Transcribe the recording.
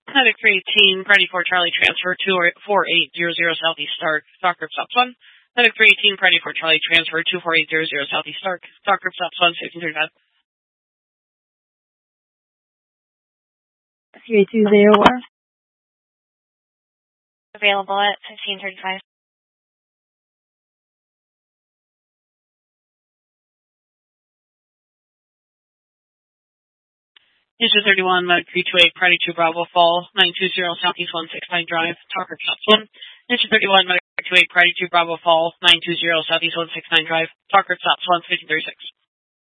Medic 318, ready for Charlie, transfer to 4800 Southeast Stark, Stock Group Stops 1. Medic 318, ready for Charlie, transfer to 4800 Southeast Stark, Stock Group Stops 1, 1635. 3820. Available at 1535. Ninja 31, Medic 328, Priority 2 Bravo Fall, 920 Southeast 169 Drive, Stock Group Stops 1. Ninja 31, Medic 328, Priority 2 Bravo Fall, 920 Southeast 169 Drive, Stock Group Stops 1, 1536.